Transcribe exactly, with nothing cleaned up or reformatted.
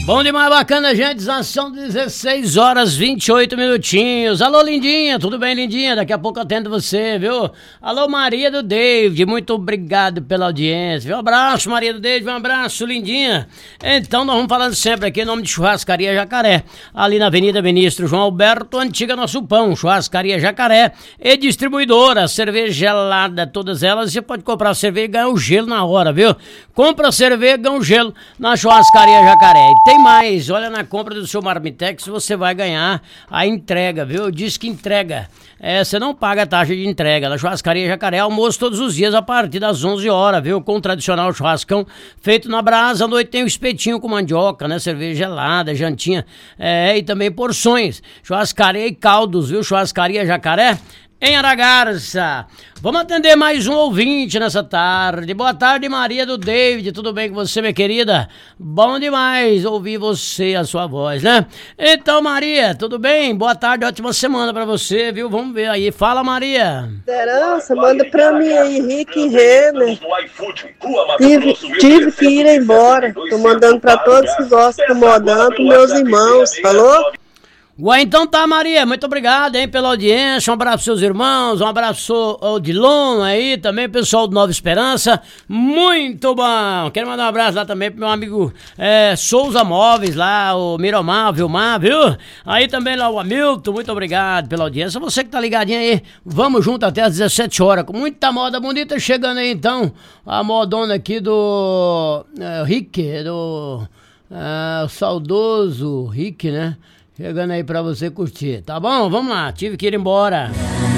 Bom demais, bacana, gente. Já são dezesseis horas e vinte e oito minutinhos. Alô, lindinha, tudo bem, lindinha? Daqui a pouco eu atendo você, viu? Alô, Maria do David, muito obrigado pela audiência, viu? Um abraço, Maria do David, um abraço, lindinha. Então, nós vamos falando sempre aqui em nome de Churrascaria Jacaré, ali na Avenida Ministro João Alberto, antiga Nosso Pão, Churrascaria Jacaré e distribuidora, cerveja gelada, todas elas. Você pode comprar cerveja e ganhar o gelo na hora, viu? Compra cerveja e ganha o gelo na Churrascaria Jacaré. E tem mais, olha, na compra do seu Marmitex você vai ganhar a entrega, viu? Diz que entrega. É, você não paga a taxa de entrega. Na Churrascaria Jacaré, almoço todos os dias a partir das onze horas, viu? Com o tradicional churrascão feito na brasa. À noite tem o espetinho com mandioca, né? Cerveja gelada, jantinha, é, e também porções. Churrascaria e caldos, viu? Churrascaria Jacaré em Aragarça. Vamos atender mais um ouvinte nessa tarde. Boa tarde, Maria do David. Tudo bem com você, minha querida? Bom demais ouvir você, a sua voz, né? Então, Maria, tudo bem? Boa tarde, ótima semana pra você, viu? Vamos ver aí. Fala, Maria. Liderança, manda pra mim aí, Rick Renner. Tive, tive que ir embora. Tô mandando pra todos que gostam do modão, pros meus irmãos. Falou? Ué, então tá, Maria, muito obrigado, hein, pela audiência, um abraço pros seus irmãos, um abraço ao Dilon aí, também pessoal do Nova Esperança, muito bom. Quero mandar um abraço lá também pro meu amigo é, Souza Móveis, lá, o Miromar, o Vilmar, viu? Aí também lá o Hamilton, muito obrigado pela audiência, você que tá ligadinho aí, vamos junto até às dezessete horas, com muita moda bonita chegando aí então, a modona aqui do é, Rick, do é, saudoso Rick, né? Chegando aí pra você curtir, tá bom? Vamos lá, tive que ir embora.